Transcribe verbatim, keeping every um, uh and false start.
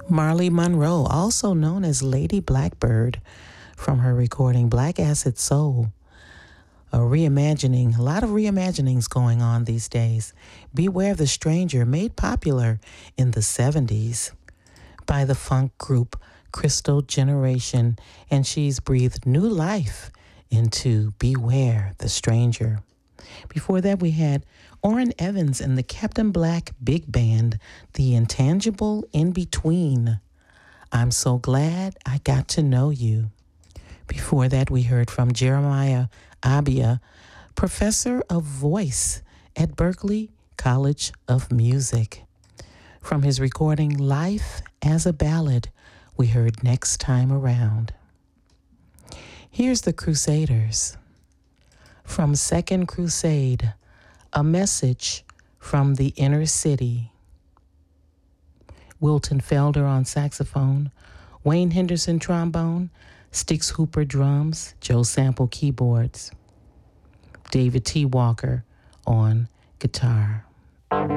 Marley Monroe, also known as Lady Blackbird, from her recording Black Acid Soul. A reimagining, a lot of reimaginings going on these days. Beware the Stranger, made popular in the seventies by the funk group Crystal Generation, and she's breathed new life into Beware the Stranger. Before that, we had Orrin Evans and the Captain Black Big Band, The Intangible In Between. I'm so glad I got to know you. Before that, we heard from Jeremiah Abia, professor of voice at Berklee College of Music. From his recording Life as a Ballad, we heard Next Time Around. Here's the Crusaders. From Second Crusade, a message from the inner city. Wilton Felder on saxophone, Wayne Henderson trombone, Stix Hooper drums, Joe Sample keyboards, David T. Walker on guitar.